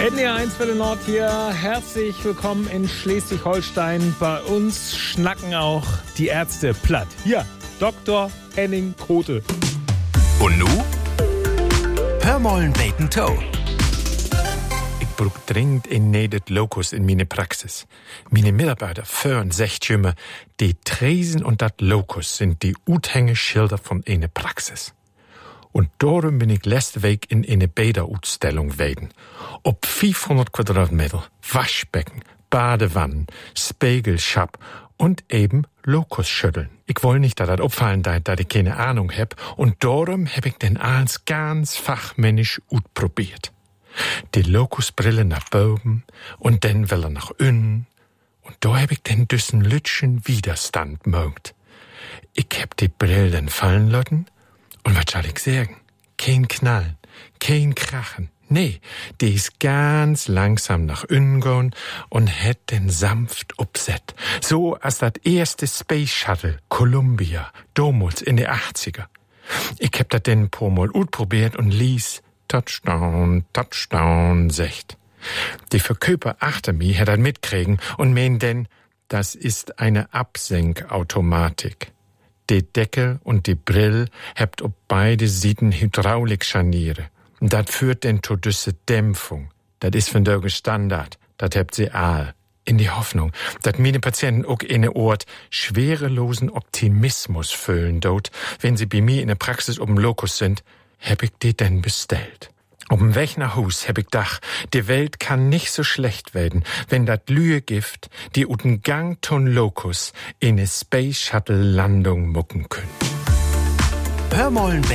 NDR 1 Welle Nord hier. Herzlich willkommen in Schleswig-Holstein. Bei uns schnacken auch die Ärzte platt. Hier, Dr. Henning Kote. Und nu? Hör mal ein Bacon Toe. Ich brauch dringend ein nedet Locus in meine Praxis. Meine Mitarbeiter föhren sagt immer, die Tresen und dat Locus sind die Uthängeschilder von eine Praxis. Und darum bin ich letzte Week in eine Bäderausstellung gewesen. Ob 500 Quadratmeter, Waschbecken, Badewannen, Spiegelschap und eben Locusschütteln. Ich will nicht, dass das auffallen, dass ich keine Ahnung hab. Und darum hab ich den alles ganz fachmännisch ausprobiert. Die Locusbrille nach oben und dann will nach unten. Und da hab ich den düssen Lütschen Widerstand mögt. Ich hab die Brille dann fallen lassen. Und was soll ich sagen? Kein Knallen, kein Krachen. Nee, die ist ganz langsam nach unten gegangen und hat den sanft upset. So als das erste Space Shuttle Columbia, damals in den 80er. Ich hab das dann ein paar Mal ausprobiert und ließ Touchdown, Touchdown, sagt. Die Verkäufer achter mir hat das mitkriegen und meinen denn, das ist eine Absenkautomatik. Die Deckel und die Brill habt ob beide Seiten Hydraulikscharniere. Und das führt denn zu düsse Dämpfung. Das ist von der Standard. Das habt sie all. In die Hoffnung, dass meine Patienten auch in der Ort schwerelosen Optimismus fühlen dort, wenn sie bei mir in der Praxis um Locus sind, hab ich die denn bestellt. Auf dem Weg nach Hus hab ich gedacht, die Welt kann nicht so schlecht werden, wenn dat Lühegift, die uten Gang ton Locus in eine Space Shuttle Landung mucken können. Hör mal ein